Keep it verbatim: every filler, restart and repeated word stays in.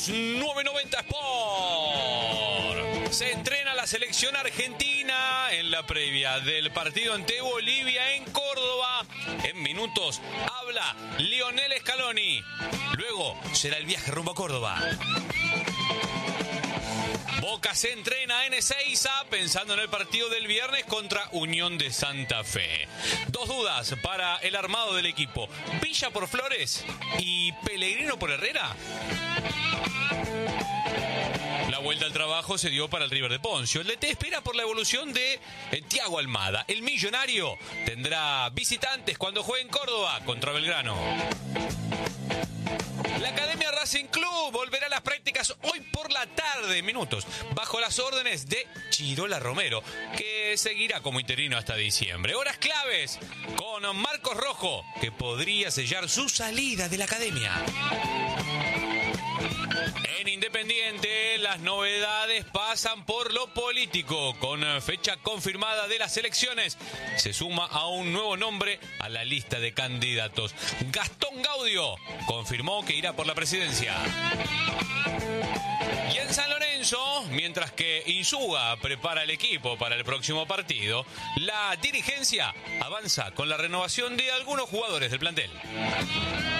Somos nueve noventa Sport. Se entrena la selección argentina en la previa del partido ante Bolivia en Córdoba. En minutos habla Lionel Scaloni. Luego será el viaje rumbo a Córdoba. Boca se entrena en Ezeiza pensando en el partido del viernes contra Unión de Santa Fe. Dos dudas para el armado del equipo. ¿Villa por Flores y Pellegrino por Herrera? La vuelta al trabajo se dio para el River de Poncio. El D T espera por la evolución de eh, Thiago Almada. El millonario tendrá visitantes cuando juegue en Córdoba contra Belgrano. La Academia Racing Club volverá a las prácticas hoy por la tarde, minutos, bajo las órdenes de Chirola Romero, que seguirá como interino hasta diciembre. Horas claves con Marcos Rojo, que podría sellar su salida de la Academia. En Independiente, las novedades pasan por lo político. Con fecha confirmada de las elecciones, se suma a un nuevo nombre a la lista de candidatos. Gastón Gaudio confirmó que irá por la presidencia. Y en San Lorenzo, mientras que Insúa prepara el equipo para el próximo partido, la dirigencia avanza con la renovación de algunos jugadores del plantel.